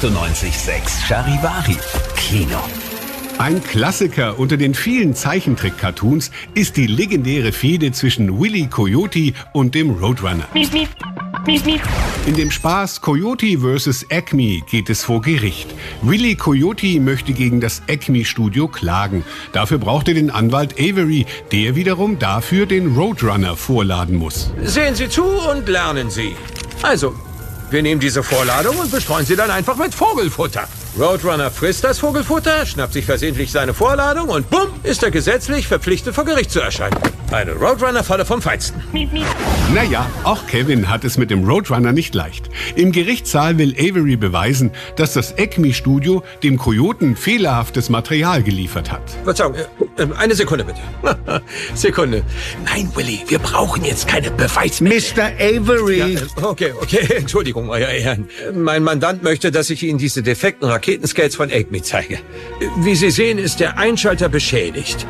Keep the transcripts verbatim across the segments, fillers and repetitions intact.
achtundneunzig Komma sechs Charivari Kino. Ein Klassiker unter den vielen Zeichentrick-Cartoons ist die legendäre Fehde zwischen Wile Coyote und dem Roadrunner. In dem Spaß Coyote versus. Acme geht es vor Gericht. Wile Coyote möchte gegen das Acme-Studio klagen. Dafür braucht er den Anwalt Avery, der wiederum dafür den Roadrunner vorladen muss. Sehen Sie zu und lernen Sie. Also, wir nehmen diese Vorladung und bestreuen sie dann einfach mit Vogelfutter. Roadrunner frisst das Vogelfutter, schnappt sich versehentlich seine Vorladung und bumm, ist er gesetzlich verpflichtet, vor Gericht zu erscheinen. Eine Roadrunner-Falle vom Feinsten. Naja, auch Kevin hat es mit dem Roadrunner nicht leicht. Im Gerichtssaal will Avery beweisen, dass das Acme-Studio dem Kojoten fehlerhaftes Material geliefert hat. Verzeihung, äh, äh, eine Sekunde bitte. Sekunde. Nein, Willy, wir brauchen jetzt keine Beweismittel. Mister Avery! Ja, äh, okay, okay, Entschuldigung, euer Ehren. Mein Mandant möchte, dass ich Ihnen diese defekten Raketenskates von Acme zeige. Wie Sie sehen, ist der Einschalter beschädigt.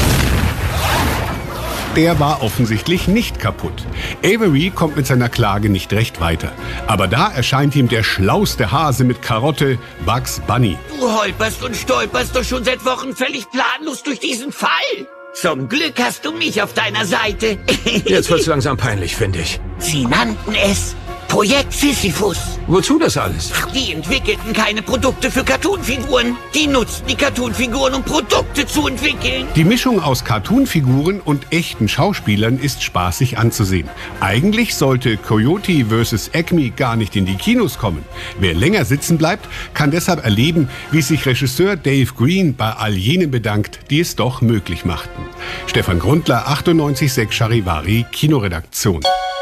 Der war offensichtlich nicht kaputt. Avery kommt mit seiner Klage nicht recht weiter. Aber da erscheint ihm der schlauste Hase mit Karotte, Bugs Bunny. Du holperst und stolperst doch schon seit Wochen völlig planlos durch diesen Fall. Zum Glück hast du mich auf deiner Seite. Jetzt wird's langsam peinlich, finde ich. Sie nannten es Projekt Sisyphus. Wozu das alles? Die entwickelten keine Produkte für Cartoonfiguren. Die nutzten die Cartoonfiguren, um Produkte zu entwickeln. Die Mischung aus Cartoonfiguren und echten Schauspielern ist spaßig anzusehen. Eigentlich sollte Coyote versus. Acme gar nicht in die Kinos kommen. Wer länger sitzen bleibt, kann deshalb erleben, wie sich Regisseur Dave Green bei all jenen bedankt, die es doch möglich machten. Stefan Grundler, achtundneunzig Komma sechs Charivari, Kinoredaktion.